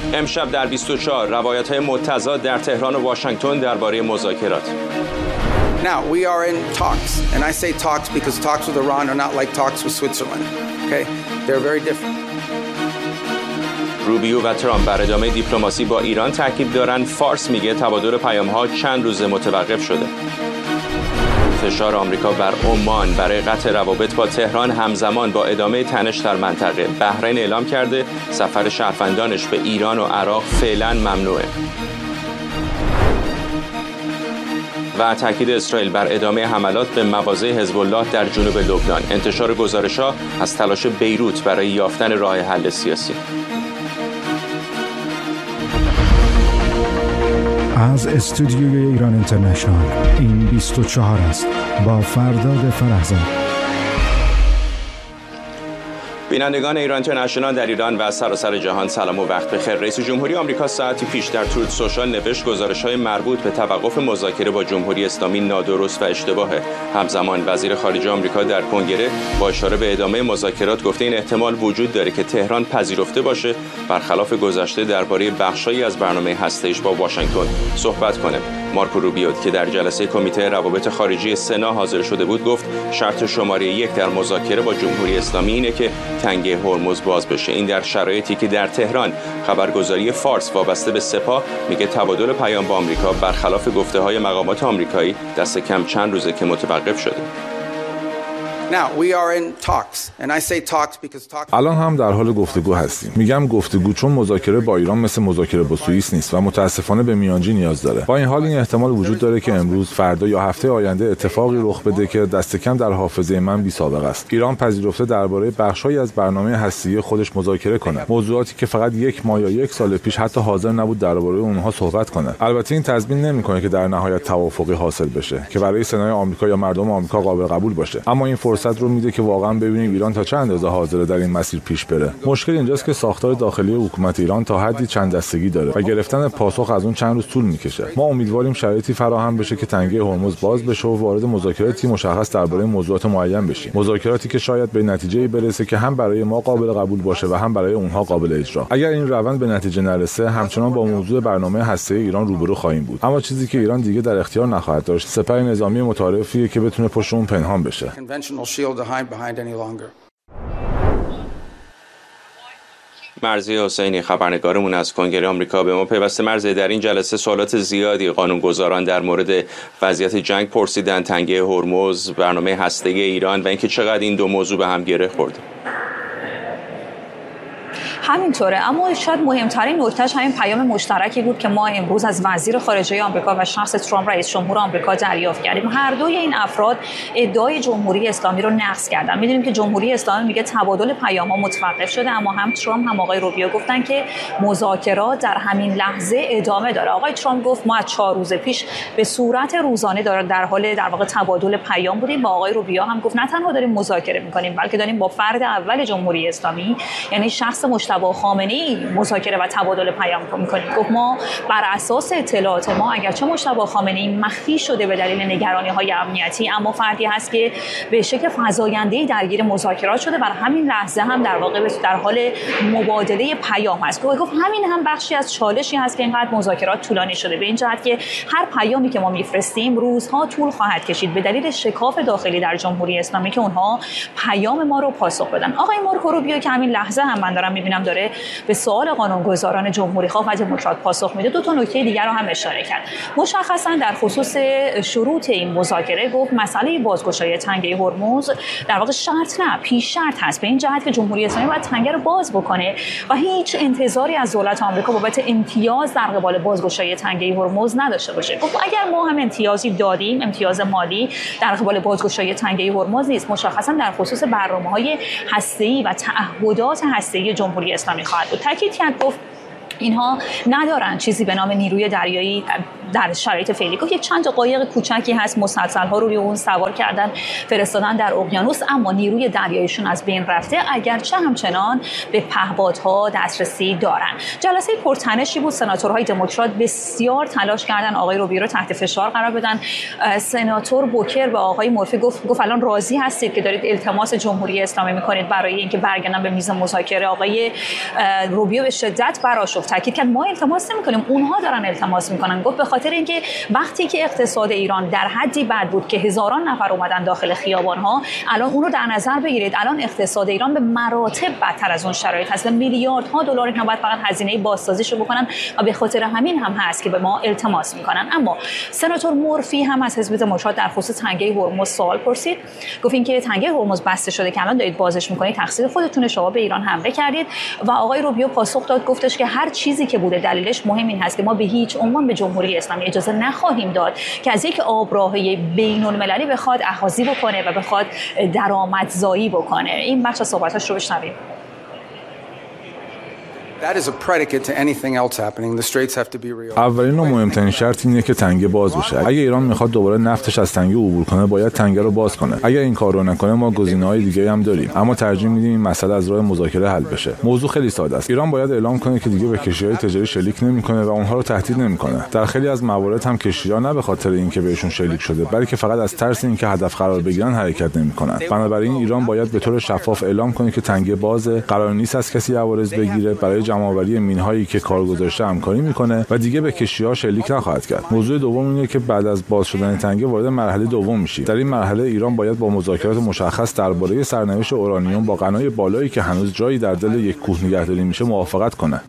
امشب در 24 روایت‌های متضاد در تهران و واشنگتن درباره مذاکرات. Now we are in talks, and I say talks because talks with Iran are not like talks with Switzerland. Okay, they're very different. روبیو و ترامپ بر ادامه دیپلماسی با ایران تاکید دارن. فارس میگه تبادل پیام‌ها چند روز متوقف شده. فشار آمریکا بر عمان برای قطع روابط با تهران همزمان با ادامه تنش در منطقه. بحرین اعلام کرده سفر شهروندانش به ایران و عراق فعلا ممنوعه. و تاکید اسرائیل بر ادامه حملات به مواضع حزب الله در جنوب لبنان. انتشار گزارش‌ها از تلاش بیروت برای یافتن راه حل سیاسی. از استودیوی ایران اینترنشنال این 24 است با فرداد فرهزاد. بینندگان ایران اینترنشنال در ایران و سراسر جهان سلام و وقت بخیر. رئیس جمهوری آمریکا ساعتی پیش در تروت سوشال نوشت گزارش‌های مربوط به توقف مذاکره با جمهوری اسلامی نادرست و اشتباهه. همزمان وزیر خارجه آمریکا در کنگره با اشاره به ادامه مذاکرات گفته این احتمال وجود داره که تهران پذیرفته باشه برخلاف گذشته درباره بخشایی از برنامه هسته‌ایش با واشنگتن صحبت کنه. مارکو روبیو که در جلسه کمیته روابط خارجی سنا حاضر شده بود گفت شرط شماره 1 در مذاکره با جمهوری اسلامی اینه که تنگه هرمز باز بشه. این در شرایطی که در تهران خبرگزاری فارس وابسته به سپاه میگه تبادل پیام با آمریکا برخلاف گفته‌های مقامات آمریکایی دست کم چند روزه که متوقف شده. الان هم در حال گفتگو هستیم. میگم گفتگو چون مذاکره با ایران مثل مذاکره با سوئیس نیست و متاسفانه به میانجی نیاز داره. با این حال این احتمال وجود داره که امروز، فردا یا هفته آینده اتفاقی رخ بده که دست کم در حافظه من بی سابقه است. ایران پذیرفته درباره بخشایی از برنامه هسته‌ای خودش مذاکره کنه. موضوعاتی که فقط 1 ماه یا 1 سال پیش حتی حاضر نبود درباره اونها صحبت کنه. البته این تضمین نمیکنه که در نهایت توافقی حاصل بشه که برای سنای آمریکا یا مردم آمریکا قابل قبول باشه. اما این فرصت رو میده که واقعا ببینیم ایران تا چه اندازه حاضره در این مسیر پیش بره. مشکل اینجاست که ساختار داخلی حکومت ایران تا حدی چند دستگی داره و گرفتن پاسخ از اون چند روز طول میکشه. ما امیدواریم شرایطی فراهم بشه که تنگه هرمز باز بشه و وارد مذاکراتی مشخص درباره موضوعات معین بشیم. مذاکراتی که شاید به نتیجه‌ای برسه که هم برای ما قابل قبول باشه و هم برای اونها قابل اجرا. اگر این روند به نتیجه نرسه، همچنان با موضوع برنامه هسته‌ای ایران روبرو خواهیم بود. اما چیزی که ایران دیگه در اختیار نخواهد داشت، سپر نظامی متعارفیه که بتونه پشت اون پنهان بشه. مرضی حسینی خبرنگارمون از کنگره آمریکا به ما پیوسته. مرضی، در این جلسه سوالات زیادی قانونگذاران در مورد وضعیت جنگ پرسیدن، تنگه هرمز، برنامه هسته‌ای ایران و اینکه چقدر این دو موضوع به هم گره خورده. همینطوره، اما شاید مهمترین نکتهش همین پیام مشترکی بود که ما امروز از وزیر خارجه آمریکا و شخص ترامپ رئیس جمهور آمریکا دریافت کردیم. هر دوی این افراد ادعای جمهوری اسلامی رو نقض کردن. می‌دونیم که جمهوری اسلامی میگه تبادل پیام‌ها متوقف شده، اما هم ترامپ هم آقای روبیو گفتن که مذاکرات در همین لحظه ادامه داره. آقای ترامپ گفت ما از 4 روز پیش به صورت روزانه در حال در واقع تبادل پیام بودیم. با آقای روبیو هم گفت نه تنها داریم مذاکره می‌کنیم بلکه داریم با فرد اول جمهوری اسلامی یعنی شخص مجتبی خامنه‌ای مذاکره و تبادل پیام می‌کنیم. گفت ما بر اساس اطلاعات ما اگرچه مجتبی خامنه‌ای مخفی شده به دلیل نگرانی‌های امنیتی، اما فردی هست که به شکل فزاینده‌ای درگیر مذاکرات شده. بر همین لحظه هم در واقع در حال مبادله پیام هست. گفت همین هم بخشی از چالشی هست که اینقدر مذاکرات طولانی شده، به این جهت که هر پیامی که ما می‌فرستیم روزها طول خواهد کشید به دلیل شکاف داخلی در جمهوری اسلامی که اونها پیام ما رو پاسخ بدن. آقای مارکو روبیو که همین لحظه هم من دارم می‌بینم داره به سوال قانونگذاران جمهوری خواه و دموکرات پاسخ میده، دو تا نکته دیگر رو هم اشاره کرد. مشخصا در خصوص شروط این مذاکره گفت مسئله بازگشایی تنگه هرمز در واقع شرط نه، پیش شرط هست، به این جهت که جمهوری اسلامی باید تنگه رو باز بکنه و هیچ انتظاری از دولت آمریکا بابت امتیاز در قبال بازگشایی تنگه هرمز نداشته باشه. گفت اگر ما هم امتیازی دادیم، امتیاز مالی در قبال بازگشایی تنگه هرمز نیست، مشخصا در خصوص برنامه‌های هسته‌ای و تعهدات هسته‌ای جمهوری اسلامی خواهد بود. تاکید کرد، گفت اینها ندارن چیزی به نام نیروی دریایی در شرایط فعلی. گفت یک چند تا قایق کوچکی هست، مسلسل‌ها رو روی اون سوار کردن فرستادن در اقیانوس، اما نیروی دریاییشون از بین رفته، اگرچه همچنان به پهپادها دسترسی دارن. جلسه پرتنشی بود. سناتورهای دموکرات بسیار تلاش کردن آقای روبیو رو تحت فشار قرار بدن. سناتور بوکر به آقای مورفی گفت الان راضی هستید که دارید التماس جمهوری اسلامی میکنید برای اینکه برگردن به میز مذاکره. آقای روبیو به شدت برآشفت تاکید کرد ما التماس نمی‌کنیم، اونها دارن التماس می‌کنن. گفت به خاطر اینکه وقتی که اقتصاد ایران در حدی بد بود که هزاران نفر اومدن داخل خیابان‌ها، الان اون رو در نظر بگیرید، الان اقتصاد ایران به مراتب بدتر از اون شرایط هست و میلیاردها دلار اینا باید فقط هزینه بازسازیش رو بکنن و به خاطر همین هم هست که به ما التماس می‌کنن. اما سناتور مورفی هم از حزب دموکرات در خصوص تنگه هرمز سوال پرسید. گفت اینکه تنگه هرمز بسته شده که الان دارید بازش می‌کنید تقصیر خودتونه، شما به ایران حمله کردید. و آقای روبیو پاسخ داد، گفتش که هر چیزی که بوده دلیلش مهم این هست که ما به هیچ عنوان به جمهوری اسلامی اجازه نخواهیم داد که از یک آبراهه بین‌المللی بخواد اخاذی بکنه و بخواد درآمدزایی بکنه. این بخش از صحبتاش رو بشنویم. اولین و مهمترین شرط اینه که تنگه باز بشه. اگه ایران میخواد دوباره نفتش از تنگه عبور کنه، باید تنگه رو باز کنه. اگه این کارو نکنه، ما گزینه‌های دیگه هم داریم، اما ترجیح میدیم این مسئله از راه مذاکره حل بشه. موضوع خیلی ساده است. ایران باید اعلام کنه که دیگه به کشتی‌های تجاری شلیک نمیکنه و اونها رو تهدید نمیکنه. در خیلی از موارد هم کشتی‌ها نه به خاطر اینکه بهشون شلیک شده، بلکه فقط از ترس اینکه هدف قرار بگیرن حرکت نمیکنن. بنابراین ایران باید به طور شفاف اعلام کنه که تنگه باز، قرار نیست از کسی عوارض بگیره، برای جمع‌آوری مین‌هایی که کار گذاشته همکاری میکنه و دیگه به کشتی‌ها شلیک نخواهد کرد. موضوع دوم اینه که بعد از باز شدن تنگه وارد مرحله دوم میشید. در این مرحله ایران باید با مذاکرات مشخص درباره سرنوشت اورانیوم با غنای بالایی که هنوز جایی در دل یک کوه نگهداری میشه موافقت کنه.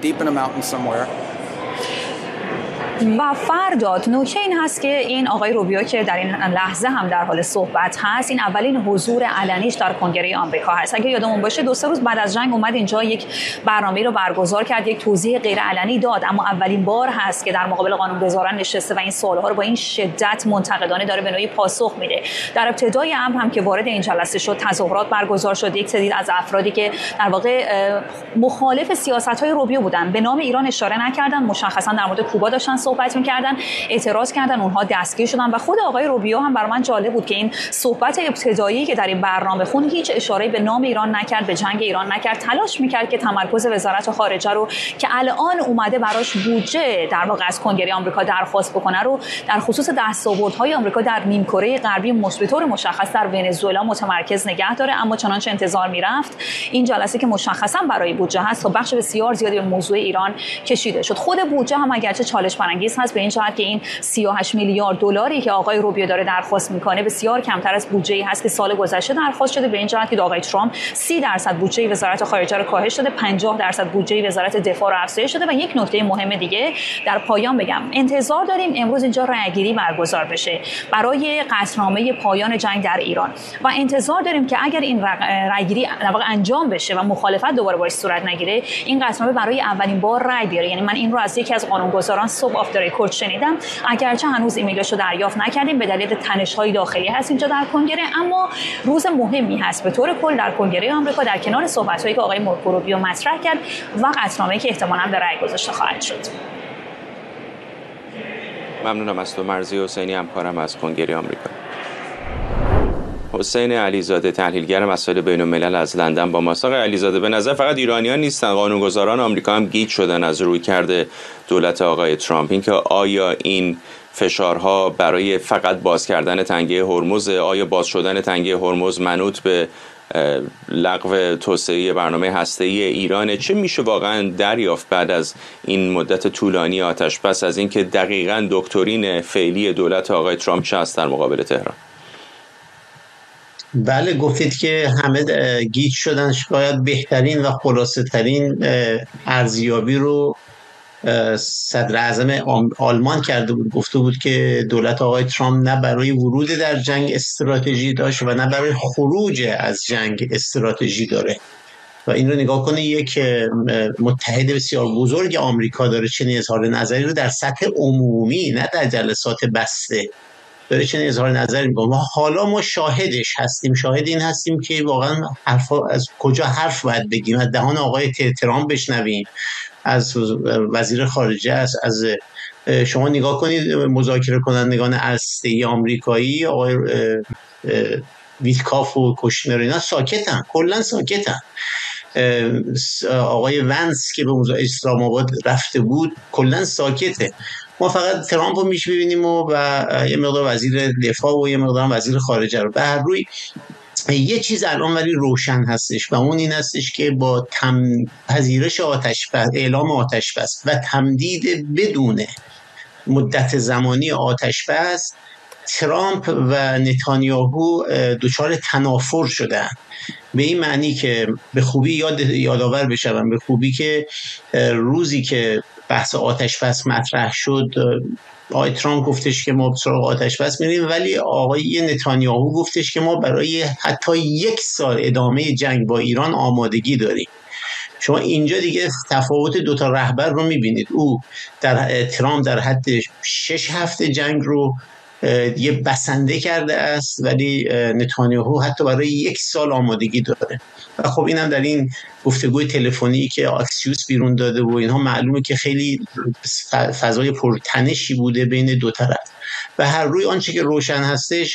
و فرداد نکته این هست که این آقای روبیو که در این لحظه هم در حال صحبت هست، این اولین حضور علنیش در کنگره آمریکا هست. اگه یادمون باشه 2-3 روز بعد از جنگ اومد اینجا یک برنامه رو برگزار کرد، یک توضیح غیر علنی داد، اما اولین بار هست که در مقابل قانونگذاران نشسته و این سوالها رو با این شدت منتقدانه داره به نوعی پاسخ میده. در ابتدای امر هم که وارد این جلسه شد، تظاهرات برگزار شد. یک سری از افرادی که در واقع مخالف سیاست‌های روبیو بودن به نام ایران اشاره نکردن، مشخصا در مورد کوبا داشتن صحبت می‌کردن، اعتراض کردن، اونها دستگیر شدن. و خود آقای روبیو هم برای من جالب بود که این صحبت ابتدایی که در این برنامه خون هیچ اشاره به نام ایران نکرد، به جنگ ایران نکرد، تلاش می‌کرد که تمرکز وزارت خارجه رو که الان اومده براش بودجه در واقع از کنگره آمریکا درخواست بکنه رو در خصوص دستاوردهای آمریکا در نیمکره غربی به طور مشخص در ونزوئلا متمرکز نگه داره. اما چنانچه انتظار می‌رفت این جلسه که مشخصاً برای بودجه هست تا بخش بسیار زیادی به موضوع ایران کشیده شد. خود بودجه هم اگرچه چالش برانگیز هست به این جهت که این 38 میلیارد دلاری که آقای روبیو داره درخواست میکنه بسیار کمتر از بودجه‌ای هست که سال گذشته درخواست شده، به این جهت که آقای ترامپ 30% بودجه وزارت خارجه رو کاهش داده، 50% بودجه وزارت دفاع رو افزایش داده. و یک نکته مهم دیگه در پایان بگم، انتظار داریم امروز اینجا رأیگیری برگزار بشه برای قطعنامه پایان جنگ در ایران و انتظار داریم که اگر این رأیگیری در واقع انجام بشه و مخالفت دوباره باش صورت نگیره، این قطعنامه برای اولین بار رأی بیاره. یعنی من این رو از یکی از قانونگذاران صبح آف رکورد شنیدم، اگرچه هنوز ایمیلش رو دریافت نکردیم به دلیل تنش‌های داخلی هست اینجا در کنگره، اما روز مهمی هست به طور کل در کنگره آمریکا در کنار صحبت‌هایی که آقای مارکو روبیو مطرح کرد و قطعنامه‌ای که احتمالاً به رأی گذاشته خواهد شد. ممنونم از تو مرضی حسینی، همکارم از کنگره آمریکا. حسین علیزاده تحلیلگر مسائل بین‌الملل از لندن با ماست. آقای علیزاده، به نظر فقط ایرانیان نیستن، قانونگذاران آمریکا هم گیج شدن از رویکرد دولت آقای ترامپ. اینکه آیا این فشارها برای فقط باز کردن تنگه هرمز، آیا باز شدن تنگه هرمز منوط به لغو توسعه برنامه هسته‌ای ایران، چه میشه واقعا دریافت بعد از این مدت طولانی آتش‌بس از اینکه دقیقاً دکترین فعلی دولت آقای ترامپ چه است در مقابل تهران؟ بله، گفتید که همه گیج شدن. شاید بهترین و خلاصه ترین ارزیابی رو صدر اعظم آلمان کرده بود. گفته بود که دولت آقای ترامپ نه برای ورود در جنگ استراتژی داشت و نه برای خروج از جنگ استراتژی داره. و این رو نگاه کنه، یک متحد بسیار بزرگ آمریکا داره چنین اظهار نظری رو در سطح عمومی، نه در جلسات بسته، داره چنین اظهار نظری میکنه. و حالا ما شاهدش هستیم، شاهد این هستیم که واقعا از کجا حرف باید بگیم. از دهان آقای ترامپ بشنویم، از وزیر خارجه، از شما نگاه کنید مذاکره کنندگان هسته‌ای آمریکایی، آقای ویتکاف و کوشنر، اینا ساکتن، کلا ساکتن. آقای ونس که به اسلام آباد رفته بود کلا ساکته. ما فقط ترامپ رو میشه ببینیم و یه مقدار وزیر دفاع و یه مقدار وزیر خارجه رو. به هر روی یه چیز الان ولی روشن هستش و اون این هستش که با پذیرش اعلام آتش‌بس و تمدید بدون مدت زمانی آتش‌بس، ترامپ و نتانیاهو دچار تنافر شدن. به این معنی که به خوبی یادآور بشم، به خوبی که روزی که بحث آتش‌بس مطرح شد، آقای ترامپ گفتش که ما سراغ آتش‌بس میریم، ولی آقای نتانیاهو گفتش که ما برای حتی 1 سال ادامه جنگ با ایران آمادگی داریم. شما اینجا دیگه تفاوت دوتا رهبر رو میبینید. ترامپ در حد 6 هفته جنگ رو یه بسنده کرده است، ولی نتانیاهو حتی برای 1 سال آمادگی داره. و خب اینم در این گفتگوی تلفنی که آکسیوس بیرون داده و اینها معلومه که خیلی فضای پرتنشی بوده بین دو طرف. و هر روی آنچه که روشن هستش،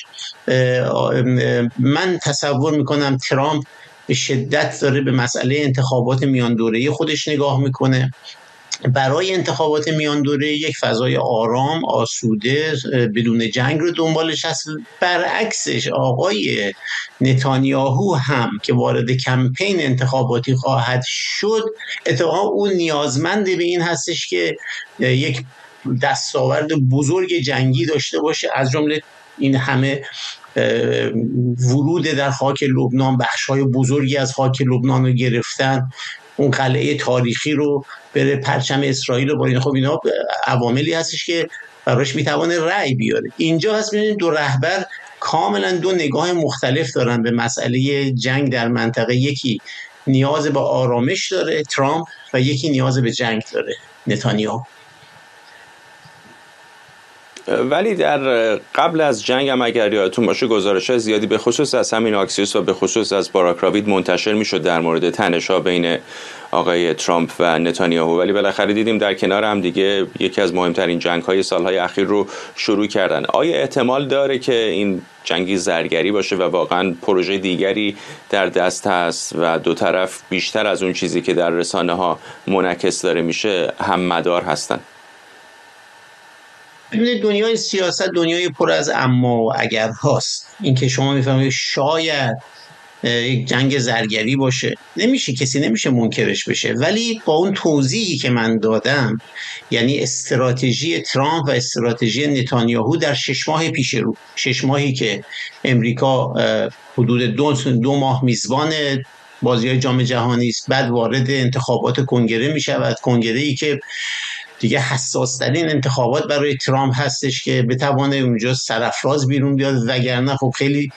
من تصور میکنم ترامپ به شدت داره به مسئله انتخابات میان دوره‌ای خودش نگاه میکنه. برای انتخابات میان دوره یک فضای آرام، آسوده، بدون جنگ رو دنبالش هست. برعکسش آقای نتانیاهو هم که وارد کمپین انتخاباتی خواهد شد، اتفاقا اون نیازمند به این هستش که یک دستاورد بزرگ جنگی داشته باشه، از جمله این همه ورود در خاک لبنان، بخش‌های بزرگی از خاک لبنان رو گرفتن، اون قلعه تاریخی رو بره، پرچم اسرائیل رو برین. خب اینا عواملی هستش که براش میتونه رأی بیاره. اینجا هست می‌بینید دو رهبر کاملا دو نگاه مختلف دارن به مسئله جنگ در منطقه. یکی نیاز به آرامش داره ترامپ و یکی نیاز به جنگ داره نتانیاهو. ولی در قبل از جنگ هم اگر یادتون باشه گزارش‌های زیادی به خصوص از همین آکسیوس و به خصوص از باراک راوید منتشر می‌شد در مورد تنش‌ها بین آقای ترامپ و نتانیاهو، ولی بالاخره دیدیم در کنار هم دیگه یکی از مهمترین جنگ‌های سال‌های اخیر رو شروع کردن. آیا احتمال داره که این جنگی زرگری باشه و واقعاً پروژه دیگری در دست هست و دو طرف بیشتر از اون چیزی که در رسانه‌ها منعکس داره میشه هم مدار هستن؟ ببینید دنیای سیاست دنیای پر از اما و اگر هاست. این که شما میفهمید شاید یک جنگ زرگری باشه، کسی نمیشه منکرش بشه، ولی با اون توضیحی که من دادم، یعنی استراتژی ترامپ و استراتژی نتانیاهو در 6 ماه پیش رو، 6 ماهی که امریکا حدود 2 ماه میزبان بازی‌های جام جهانی است، بعد وارد انتخابات کنگره میشود، کنگره‌ای که دیگه حساس‌ترین انتخابات برای ترامپ هستش که بتوانه اونجا سرافراز بیرون بیاد، وگرنه خب خیلی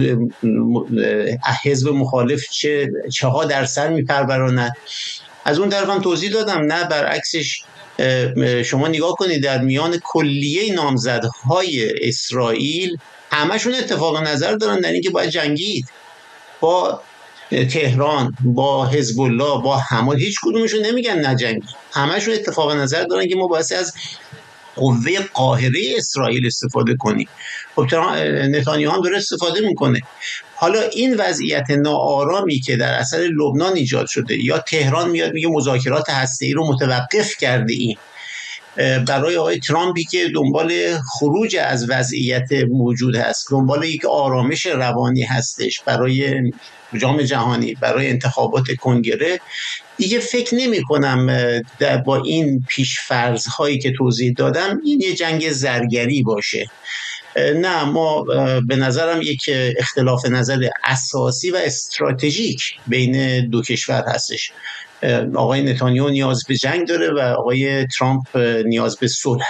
حزب مخالف چه ها در سر میپروراند. از اون طرف هم توضیح دادم نه، برعکسش شما نگاه کنید در میان کلیه نامزدهای اسرائیل همشون اتفاق نظر دارن در اینکه باید جنگید با تهران، با حزب الله، با حماس. هیچ کدومشون نمیگن نجنگی، همشون اتفاق نظر دارن که ما باید از قوه قاهره اسرائیل استفاده کنیم. خب نتانیاهو هم داره استفاده میکنه. حالا این وضعیت ناآرامی که در اثر لبنان ایجاد شده، یا تهران میاد میگه مذاکرات هسته‌ای رو متوقف کرده ایم، برای آقای ترامپی که دنبال خروج از وضعیت موجود هست، دنبال یک آرامش روانی هستش برای جام جهانی، برای انتخابات کنگره، دیگه فکر نمی کنم با این پیش‌فرض هایی که توضیح دادم این یه جنگ زرگری باشه. نه، ما به نظرم یک اختلاف نظر اساسی و استراتژیک بین دو کشور هستش. آقای نتانیاهو نیاز به جنگ داره و آقای ترامپ نیاز به صلح.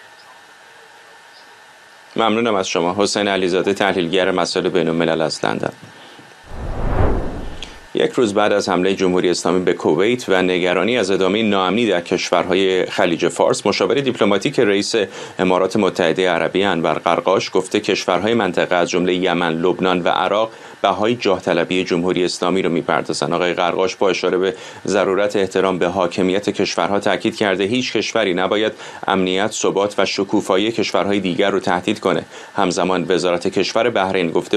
ممنونم از شما. حسین علیزاده، تحلیلگر مسائل بین‌الملل از لندن. یک روز بعد از حمله جمهوری اسلامی به کویت و نگرانی از ادامه ناامنی در کشورهای خلیج فارس، مشاور دیپلماتیک رئیس امارات متحده عربی انور قرقاش گفته کشورهای منطقه از جمله یمن، لبنان و عراق بهای جاه طلبی جمهوری اسلامی رو میپردازن. آقای قرقاش با اشاره به ضرورت احترام به حاکمیت کشورها تاکید کرده هیچ کشوری نباید امنیت، ثبات و شکوفایی کشورهای دیگر رو تهدید کنه. همزمان وزارت کشور بحرین گفته